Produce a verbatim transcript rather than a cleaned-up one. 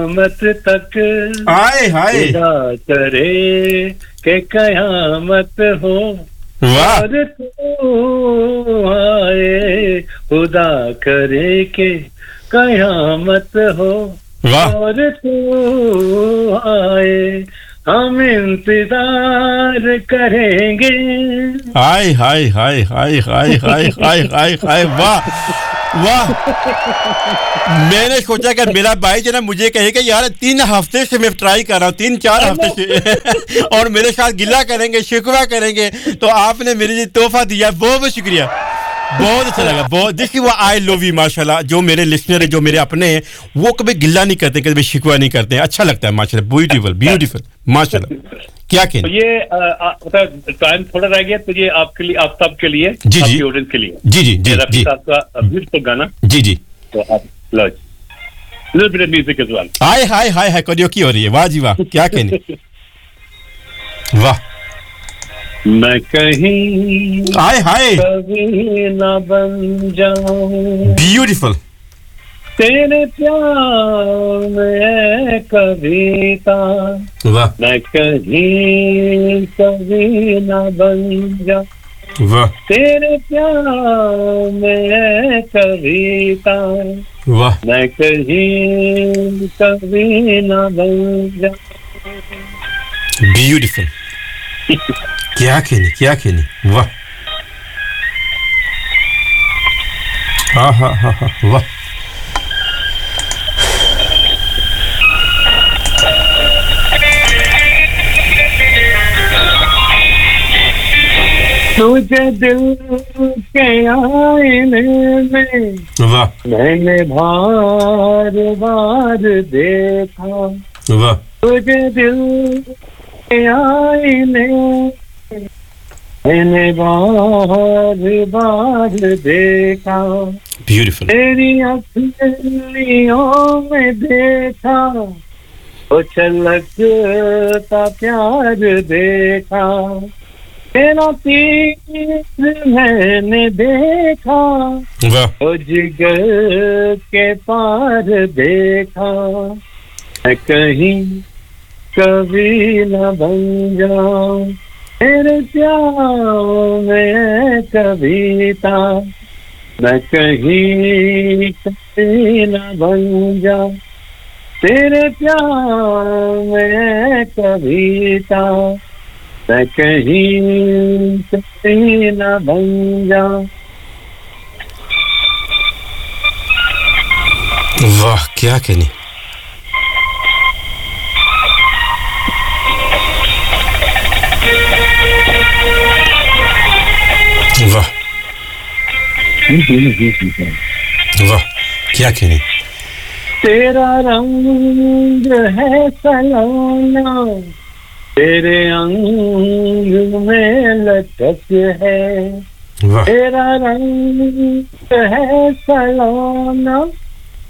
मत तक आए हाय खुदा करे के कयामत हो वाह और तू आए खुदा करे के कयामत हो वाह और तू आए हम इंतजार करेंगे हाय हाय हाय हाय हाय हाय हाय हाय हाय वाह वाह मैंने सोचा कि मेरा भाई जो ना मुझे कहे कि यार तीन हफ्ते से मैं ट्राई कर रहा हूं तीन चार हफ्ते से और मेरे साथ गिला करेंगे शिकवा करेंगे तो आपने मेरे लिए तोहफा दिया बहुत बहुत शुक्रिया बहुत अच्छा लगा बहुत देखिए वो आई लव यू माशाल्लाह जो मेरे लिसनर है जो मेरे अपने हैं वो कभी गिल्ला नहीं करते कभी शिकवा नहीं करते अच्छा लगता है माशाल्लाह ब्यूटीफुल ब्यूटीफुल माशाल्लाह क्या कहें तो ये टाइम थोड़ा रह गया तो ये आपके लिए आप सबके लिए आपकी ऑडियंस के लिए जी जी जी रफी साहब का ब्यूटीफुल गाना जी जी तो आप लो little bit of music as well हाय हाय हाय हाय करियोकी हो रही है वाह जी वाह क्या कहने वाह मैं कहीं हाय हाय कभी न बन जाऊं ब्यूटीफुल तेरे प्यार में कविता वाह मैं कहीं कभी न बन जाऊं वाह तेरे प्यार में कविता वाह मैं कहीं कभी न बन जाऊं ब्यूटीफुल क्या कहने क्या कहने वाह हाँ हाँ हाँ हाँ वाह तुझे दिल के आईने में वाह मैंने बार बार देखा वाह तुझे दिल के आईने मैंने बार बार देखा ब्यूटीफुल तेरी अखियों में देखा वो छलकता प्यार देखा तेरा तीर मैंने देखा वाह ओ जिगर के पार देखा मैं कहीं कभी न बन जाऊं तेरे प्यार में कविता मैं कहीं कभी न बन जाऊं तेरे प्यार में कविता मैं कहीं कहीं न बन जाऊं वाह क्या कहने वाह वाह क्या कहने तेरा रंग है सलोना तेरे अंग में लचक है वाह तेरा रंग है सलोना